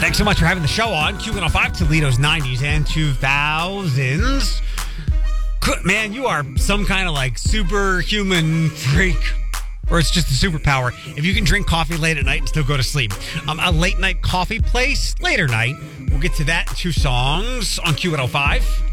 Thanks so much for having the show on. Q105, Toledo's 90s and 2000s. Man, you are some kind of like superhuman freak. Or it's just a superpower. If you can drink coffee late at night and still go to sleep. A late night coffee place, later night. We'll get to that in 2 songs on Q105.